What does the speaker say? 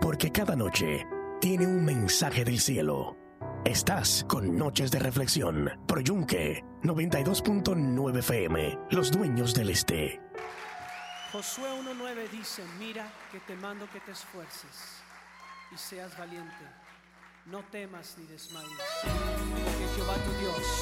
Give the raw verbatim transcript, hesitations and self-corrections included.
porque cada noche tiene un mensaje del cielo. Estás con Noches de Reflexión por Yunque noventa y dos punto nueve F M, los dueños del este. Josué uno nueve dice: mira que te mando que te esfuerces y seas valiente. No temas ni desmayes, porque Jehová tu Dios